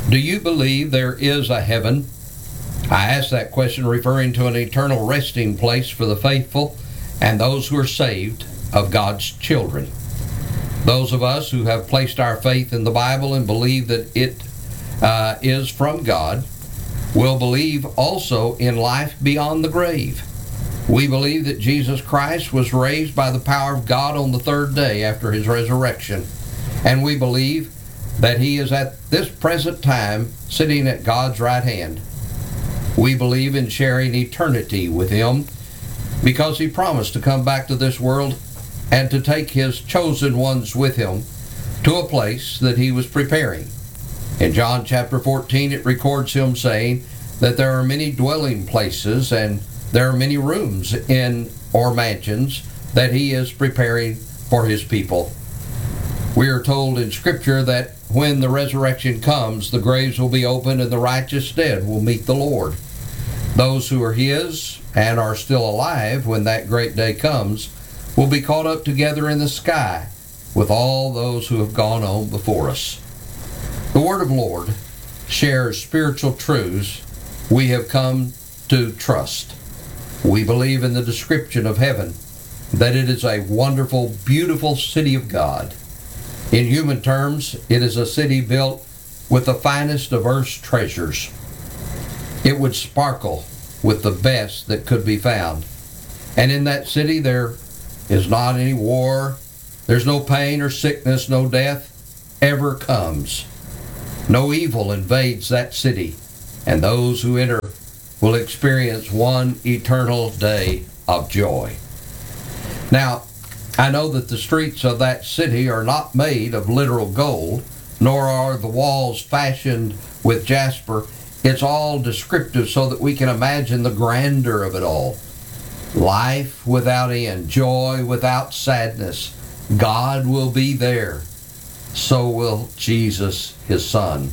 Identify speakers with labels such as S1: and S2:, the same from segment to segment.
S1: Do you believe there is a heaven? I ask that question referring to an eternal resting place for the faithful and those who are saved of God's children. Those of us who have placed our faith in the Bible and believe that it is from God will believe also in life beyond the grave. We believe that Jesus Christ was raised by the power of God on the third day after his resurrection, and we believe that he is at this present time sitting at God's right hand. We believe in sharing eternity with him because he promised to come back to this world and to take his chosen ones with him to a place that he was preparing. In John chapter 14, it records him saying that there are many dwelling places and there are many rooms in or mansions that he is preparing for his people. We are told in Scripture that when the resurrection comes, the graves will be opened and the righteous dead will meet the Lord. Those who are his and are still alive when that great day comes will be caught up together in the sky with all those who have gone on before us. The Word of the Lord shares spiritual truths we have come to trust. We believe in the description of heaven, that it is a wonderful, beautiful city of God. In human terms, it is a city built with the finest of earth's treasures. It would sparkle with the best that could be found. And in that city there is not any war, there's no pain or sickness, no death ever comes. No evil invades that city, and those who enter will experience one eternal day of joy. Now, I know that the streets of that city are not made of literal gold, nor are the walls fashioned with jasper. It's all descriptive so that we can imagine the grandeur of it all. Life without end, joy without sadness. God will be there. So will Jesus, his Son.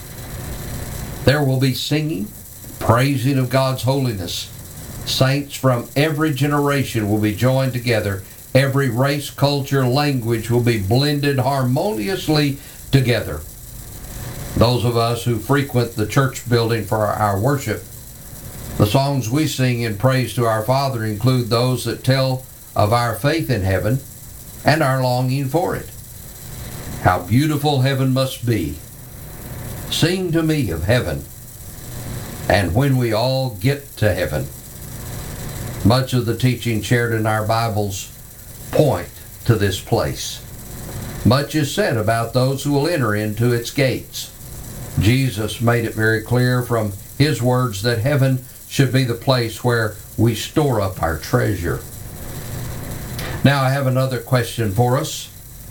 S1: There will be singing, praising of God's holiness. Saints from every generation will be joined together. Every race, culture, language will be blended harmoniously together. Those of us who frequent the church building for our worship, the songs we sing in praise to our Father include those that tell of our faith in heaven and our longing for it. How beautiful heaven must be. Sing to me of heaven, and when we all get to heaven. Much of the teaching shared in our Bibles point to this place. Much is said about those who will enter into its gates. Jesus made it very clear from his words that heaven should be the place where we store up our treasure. Now I have another question for us.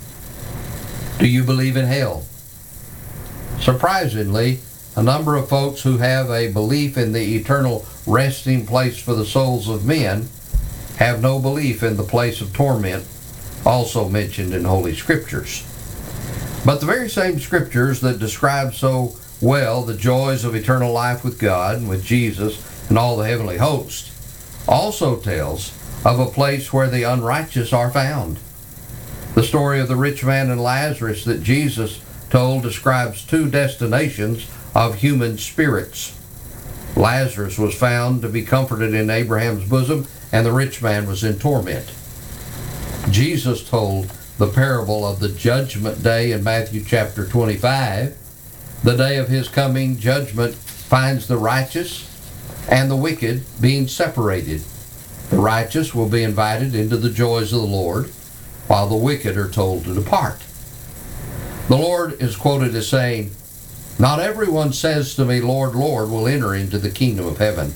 S1: Do you believe in hell? Surprisingly, a number of folks who have a belief in the eternal resting place for the souls of men have no belief in the place of torment, also mentioned in Holy Scriptures. But the very same Scriptures that describe so well the joys of eternal life with God and with Jesus and all the heavenly host also tells of a place where the unrighteous are found. The story of the rich man and Lazarus that Jesus told describes two destinations of human spirits. Lazarus was found to be comforted in Abraham's bosom, and the rich man was in torment. Jesus told the parable of the judgment day in Matthew chapter 25. The day of his coming judgment finds the righteous and the wicked being separated. The righteous will be invited into the joys of the Lord, while the wicked are told to depart. The Lord is quoted as saying, "Not everyone says to me, Lord, Lord, will enter into the kingdom of heaven."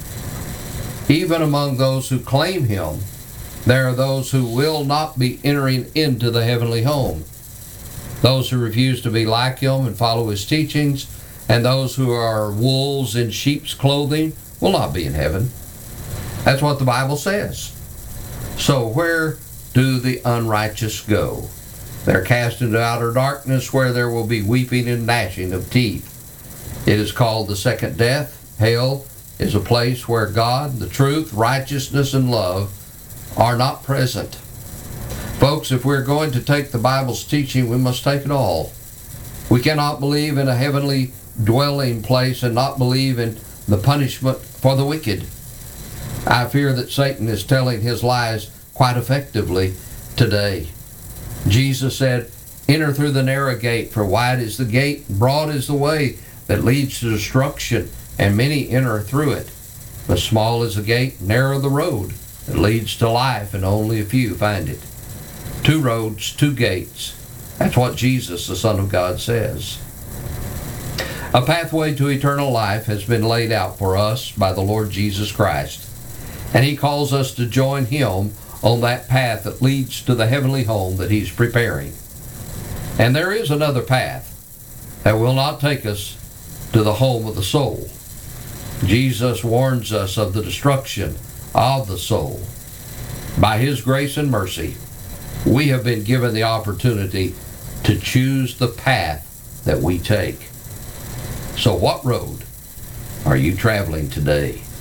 S1: Even among those who claim him, there are those who will not be entering into the heavenly home. Those who refuse to be like him and follow his teachings, and those who are wolves in sheep's clothing will not be in heaven. That's what the Bible says. So where do the unrighteous go? They're cast into outer darkness where there will be weeping and gnashing of teeth. It is called the second death. Hell is a place where God, the truth, righteousness, and love are not present. Folks, if we're going to take the Bible's teaching, we must take it all. We cannot believe in a heavenly dwelling place and not believe in the punishment for the wicked. I fear that Satan is telling his lies quite effectively today. Jesus said, "Enter through the narrow gate, for wide is the gate, broad is the way that leads to destruction, and many enter through it. But small is the gate, narrow the road that leads to life, and only a few find it." Two roads, two gates. That's what Jesus, the Son of God, says. A pathway to eternal life has been laid out for us by the Lord Jesus Christ, and He calls us to join Him on that path that leads to the heavenly home that He's preparing. And there is another path that will not take us to the home of the soul. Jesus warns us of the destruction of the soul. By His grace and mercy, we have been given the opportunity to choose the path that we take. So what road are you traveling today?